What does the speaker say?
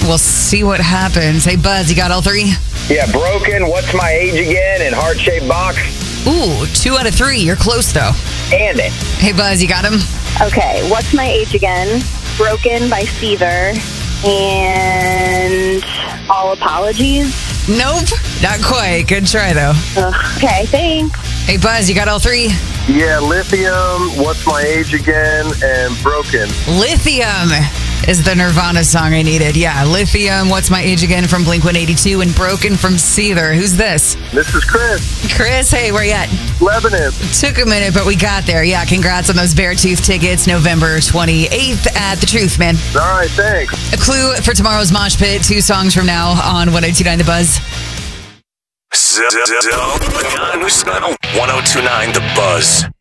We'll see what happens. Hey, Buzz, you got all three? Yeah, Broken, What's My Age Again, and Heart-Shaped Box. Ooh, 2 out of 3. You're close, though. And it. Hey, Buzz, you got him? Okay, What's My Age Again, Broken by Seether, and All Apologies. Nope, not quite. Good try, though. Okay, thanks. Hey, Buzz, you got all three? Yeah, Lithium, What's My Age Again, and Broken. Lithium is the Nirvana song I needed. Yeah, Lithium, What's My Age Again from Blink-182, and Broken from Seether. Who's this? This is Chris. Chris, hey, where you at? Lebanon. Took a minute, but we got there. Yeah, congrats on those Beartooth tickets, November 28th at The Truth, man. All right, thanks. A clue for tomorrow's Mosh Pit, 2 songs from now on 1029 The Buzz. 1029 The Buzz.